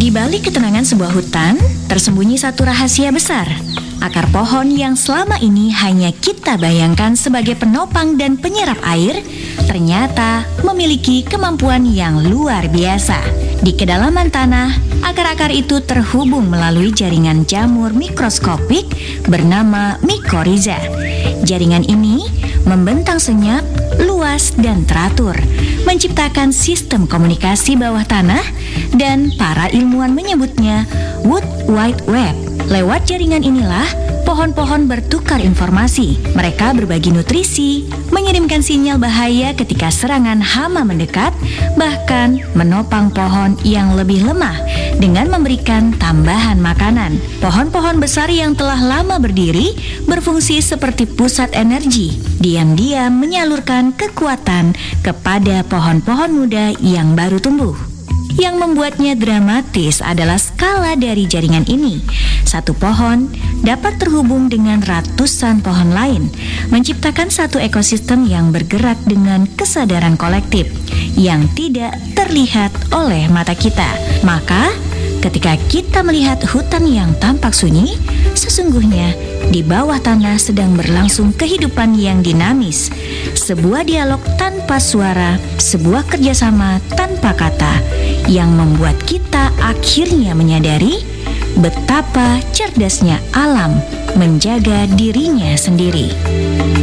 Di balik ketenangan sebuah hutan, tersembunyi satu rahasia besar. Akar pohon yang selama ini hanya kita bayangkan sebagai penopang dan penyerap air, ternyata memiliki kemampuan yang luar biasa. Di kedalaman tanah, akar-akar itu terhubung melalui jaringan jamur mikroskopik bernama mikorizа. Jaringan ini membentang senyap, luas, dan teratur, menciptakan sistem komunikasi bawah tanah, dan para ilmuwan menyebutnya Wood Wide Web. Lewat jaringan inilah, pohon-pohon bertukar informasi. Mereka berbagi nutrisi, mengirimkan sinyal bahaya ketika serangan hama mendekat, bahkan menopang pohon yang lebih lemah dengan memberikan tambahan makanan. Pohon-pohon besar yang telah lama berdiri berfungsi seperti pusat energi, diam-diam menyalurkan kekuatan kepada pohon-pohon muda yang baru tumbuh. Yang membuatnya dramatis adalah skala dari jaringan ini. Satu pohon dapat terhubung dengan ratusan pohon lain, menciptakan satu ekosistem yang bergerak dengan kesadaran kolektif yang tidak terlihat oleh mata kita. Maka, ketika kita melihat hutan yang tampak sunyi, sesungguhnya di bawah tanah sedang berlangsung kehidupan yang dinamis, sebuah dialog tanpa suara, sebuah kerjasama tanpa kata, yang membuat kita akhirnya menyadari betapa cerdasnya alam menjaga dirinya sendiri.